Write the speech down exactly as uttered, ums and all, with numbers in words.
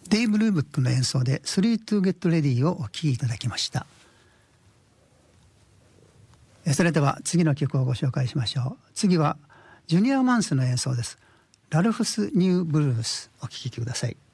デイブ・ルーブックの演奏でスリートゥゲットレディをお聴きいただきました。それでは次の曲をご紹介しましょう。次はジュニア・マンスの演奏です。ラルフス・ニュー・ブルースお聴きください。